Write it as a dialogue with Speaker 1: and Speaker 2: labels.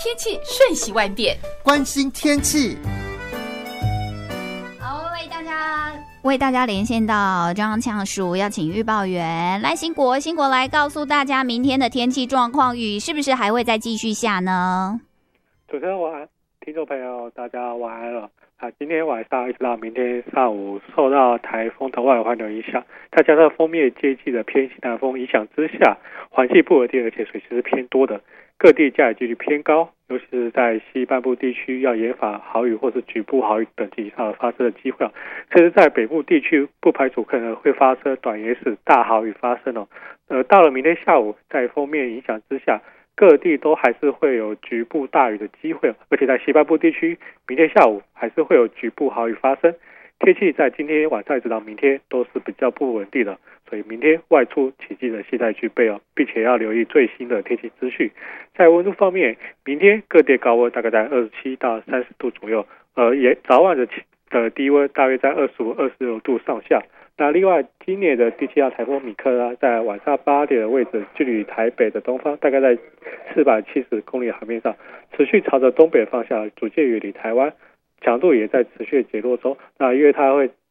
Speaker 1: 天气瞬息万变，
Speaker 2: 关心天气。
Speaker 3: 好，为大家连线到中央气象署，要请预报员赖兴国来告诉大家明天的天气状况，雨是不是还会再继续下呢？
Speaker 4: 主持人晚安，听众朋友大家晚安了。今天晚上一直到明天上午，受到台风的外围环流影响，再加上锋面接近的偏西南风影响之下，环境不稳定，而且水势是偏多的，各地降雨几率偏高，尤其是在西半部地区要严防豪雨或是局部豪雨等级以上的发生的机会，甚至在北部地区不排除可能会发生短延时大豪雨发生。到了明天下午，在锋面影响之下，各地都还是会有局部大雨的机会，而且在西半部地区，明天下午还是会有局部豪雨发生。天气在今天晚上一直到明天都是比较不稳定的，所以明天外出请记得携带具备并且要留意最新的天气资讯。在温度方面，明天各地高温大概在27到30度左右，早晚的低温大约在25、26度上下。那另外，今年的第7号台风米克拉在晚上8点的位置，距离台北的东方大概在470公里海面上，持续朝着东北方向逐渐远离台湾，强度也在持续减弱中。那因为它会